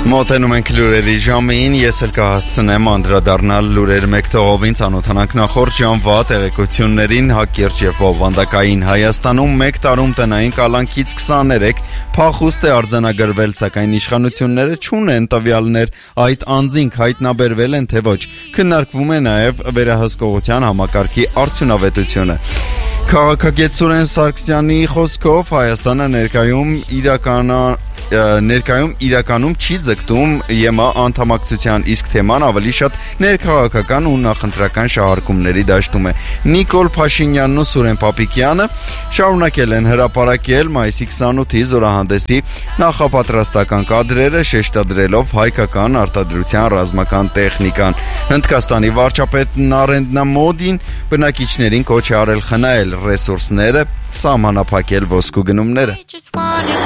Մոտենում ենք լուրերի ժամին, ես էլ կհասցնեմ անդրադառնալ լուրեր մեկ տողովին ծանոթանանք նախորդ ժամվա տեղեկություններին Հակիրճ եւ Բովանդակային Հայաստանում 1 տարում տնային կալանքից 23 փախուստ է արձանագրվել, սակայն իշխանությունները չունեն տվյալներ այդ անձինք հայտնաբերվել են թե ոչ, քննարկվում է նաեւ վերահսկողության համակարգի արդյունավետությունը։ Քաղաքագետ Սուրեն Սարգսյանի խոսքով Հայաստանը ներկայում իրականում չի ձգտում ԵՄ անդամակցության, իսկ թեման ավելի շատ ներքաղաքական ու նախընտրական շահարկումների դաշտում է։ Նիկոլ Փաշինյանն ու Սուրեն Պապիկյանը շարունակել են հրապարակել մայիսի 28-ի զորահանդեսի նախապատրաստական կադրերը, շեշտադրելով հայկական արտադրության ռազմական տեխնիկան։ Հնդկաստանի վարչապետ Նարենդրա Մոդին բնակիչներին կոչ է արել խնայել ռեսուրսները, սահմանափակել ոսկու գնումները։